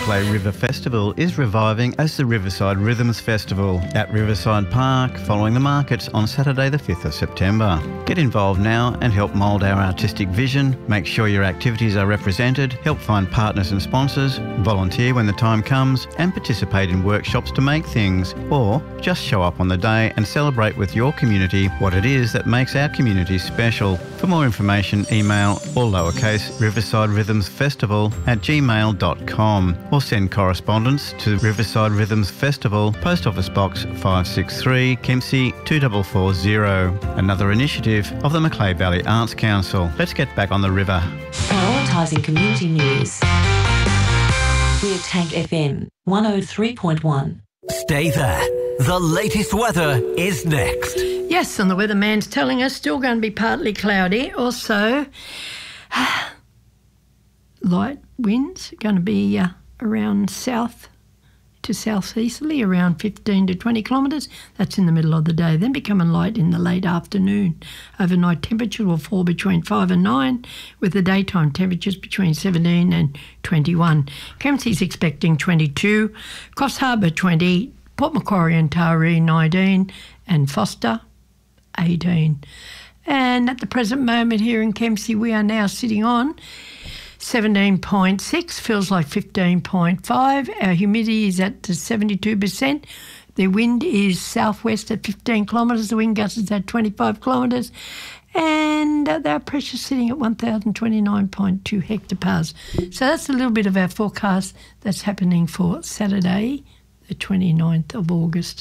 Macleay River Festival is reviving as the Riverside Rhythms Festival at Riverside Park following the markets on Saturday the 5th of September. Get involved now and help mould our artistic vision, make sure your activities are represented, help find partners and sponsors, volunteer when the time comes and participate in workshops to make things, or just show up on the day and celebrate with your community what it is that makes our community special. For more information, email all lowercase riversiderhythmsfestival@gmail.com or send correspondence to Riverside Rhythms Festival, Post Office Box 563, Kempsey 2440. Another initiative of the Macleay Valley Arts Council. Let's get back on the river. Prioritising community news. We're Tank FM 103.1. Stay there. The latest weather is next. Yes, and the weatherman's telling us still going to be partly cloudy. Also, light winds going to be around south to southeasterly, around 15 to 20 kilometres. That's in the middle of the day. Then becoming light in the late afternoon. Overnight temperature will fall between 5 and 9, with the daytime temperatures between 17 and 21. Kempsey's expecting 22, Coffs Harbour 20, Port Macquarie and Taree 19, and Foster 18. And at the present moment here in Kempsey, we are now sitting on 17.6, feels like 15.5. Our humidity is at 72%. The wind is southwest at 15 kilometres. The wind gust is at 25 kilometres. And our pressure sitting at 1,029.2 hectopascals. So that's a little bit of our forecast that's happening for Saturday, the 29th of August.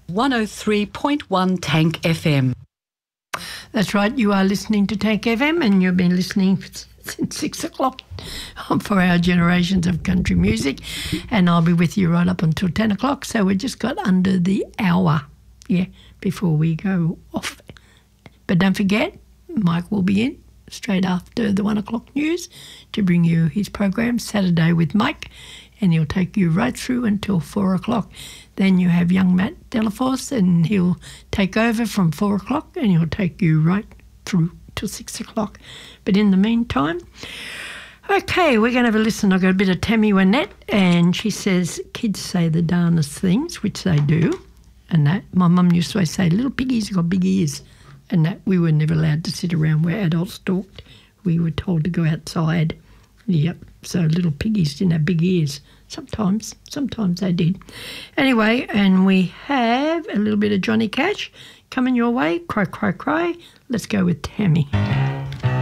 103.1 Tank FM. That's right, you are listening to Tank FM and you've been listening since 6 o'clock for our generations of country music, and I'll be with you right up until 10 o'clock, so we just got under the hour, before we go off. But don't forget, Mike will be in straight after the 1 o'clock news to bring you his program, Saturday with Mike, and he'll take you right through until 4 o'clock. Then you have young Matt Delaforce, and he'll take over from 4 o'clock and he'll take you right through till 6 o'clock. But in the meantime, okay, we're going to have a listen. I've got a bit of Tammy Wynette, and she says, kids say the darnest things, which they do, and that my mum used to always say, little piggies got big ears, and that we were never allowed to sit around where adults talked. We were told to go outside. Yep, so little piggies didn't have big ears. Sometimes they did. Anyway, and we have a little bit of Johnny Cash coming your way. Cry, cry, cry. Let's go with Tammy.